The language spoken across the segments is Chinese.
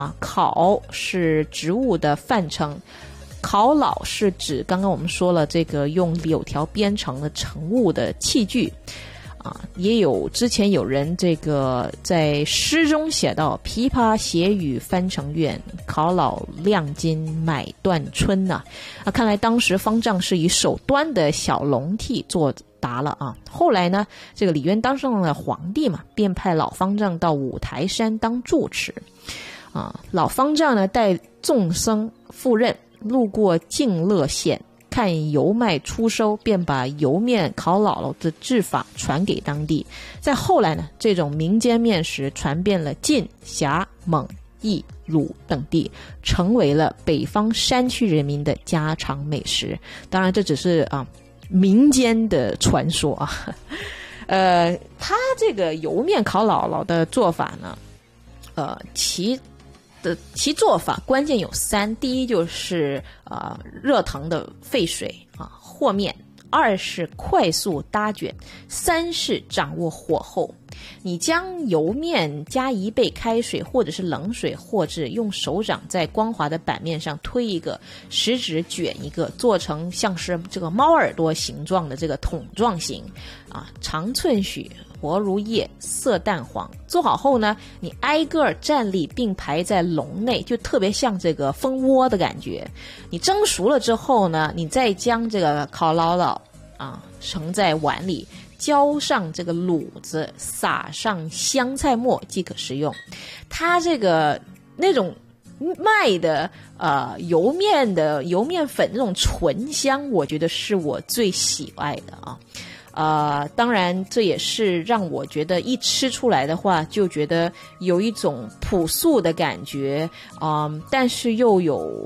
烤是植物的泛称，烤老是指刚刚我们说了这个用柳条编成的成物的器具也有之前有人这个在诗中写到琵琶斜雨翻成怨，烤老亮金买断春看来当时方丈是以手端的小笼屉作答了后来呢，这个李渊当上了皇帝嘛，便派老方丈到五台山当住持老方丈呢带众僧赴任，路过静乐县，看油麦出收，便把油面烤姥姥的制法传给当地。再后来呢，这种民间面食传遍了晋、峡、蒙、益、鲁等地，成为了北方山区人民的家常美食。当然这只是民间的传说他这个油面烤姥姥的做法呢其做法关键有3，第一就是热腾的沸水和面，2是快速搭卷，3是掌握火候。你将油面加1倍开水或者是冷水和制，用手掌在光滑的板面上推一个，食指卷一个，做成像是这个猫耳朵形状的这个筒状形长寸许，薄如叶，色淡黄。做好后呢，你挨个站立并排在笼内，就特别像这个蜂窝的感觉。你蒸熟了之后呢，你再将这个烤姥姥盛在碗里，浇上这个卤子，撒上香菜末即可食用。它这个那种卖的油面粉那种醇香，我觉得是我最喜爱的当然这也是让我觉得一吃出来的话就觉得有一种朴素的感觉但是又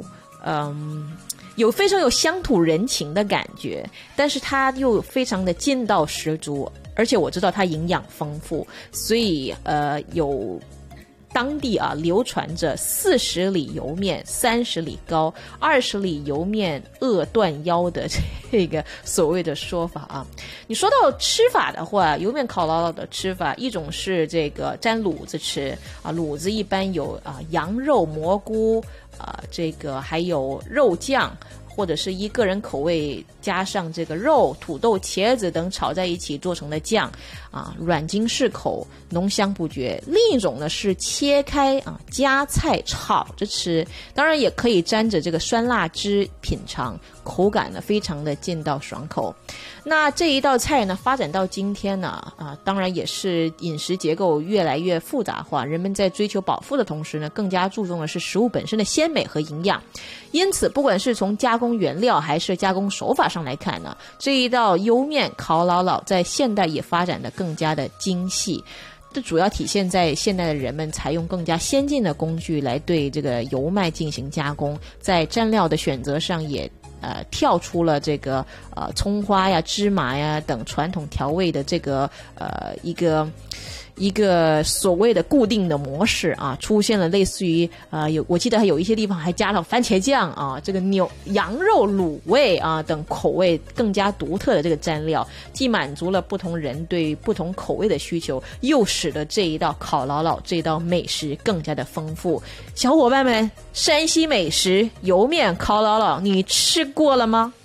有非常有乡土人情的感觉，但是它又非常的劲道十足，而且我知道它营养丰富，所以有当地流传着40里油面30里高，20里油面饿断腰的这个所谓的说法你说到吃法的话，油面烤姥姥的吃法，一种是这个沾卤子吃卤子一般有羊肉、蘑菇这个还有肉酱，或者是依个人口味加上这个肉、土豆、茄子等炒在一起做成的酱软筋适口，浓香不绝。另一种呢是切开夹菜炒着吃，当然也可以沾着这个酸辣汁品尝，口感呢非常的劲道爽口。那这一道菜呢发展到今天呢当然也是饮食结构越来越复杂化，人们在追求饱腹的同时呢，更加注重的是食物本身的鲜美和营养。因此不管是从加工原料还是加工手法上来看呢，这一道油面烤姥姥在现代也发展的更加的精细。这主要体现在现代的人们采用更加先进的工具来对这个油麦进行加工，在蘸料的选择上也跳出了这个葱花呀、芝麻呀等传统调味的这个一个所谓的固定的模式出现了类似于我记得还有一些地方还加了番茄酱这个羊肉卤味等口味更加独特的这个蘸料，既满足了不同人对不同口味的需求，又使得这一道烤姥姥这道美食更加的丰富。小伙伴们，山西美食油面烤姥姥你吃过了吗？